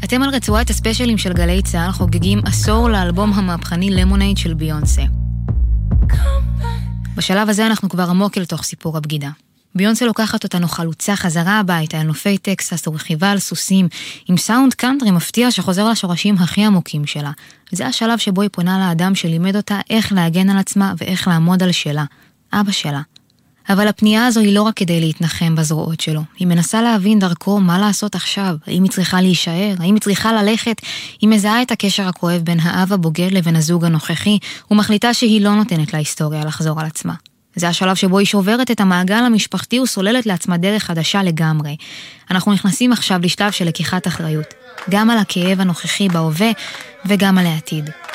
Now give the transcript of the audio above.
אתם על רצועת הספיישלים של גלי צהל חוגגים עשור לאלבום המהפכני למונייד של ביונסה. בשלב הזה אנחנו כבר עמוק אל תוך סיפור הבגידה. ביונסה לוקחת אותנו חלוצה חזרה הביתה אל נופי טקסס ורכיבה על סוסים, עם סאונד קאנטרי מפתיע שחוזר לשורשים הכי עמוקים שלה. זה השלב שבו היא פונה לאדם שלימד אותה איך להגן על עצמה ואיך לעמוד על שלה, אבא שלה. אבל הפנייה הזו היא לא רק כדי להתנחם בזרועות שלו. היא מנסה להבין דרכו מה לעשות עכשיו. האם היא צריכה להישאר? האם היא צריכה ללכת? היא מזהה את הקשר הכואב בין האב הבוגד לבין הזוג הנוכחי, ומחליטה שהיא לא נותנת להיסטוריה לחזור על עצמה. זה השלב שבו היא שוברת את המעגל המשפחתי וסוללת לעצמה דרך חדשה לגמרי. אנחנו נכנסים עכשיו לשלב של לקיחת אחריות, גם על הכאב הנוכחי בהווה וגם על העתיד.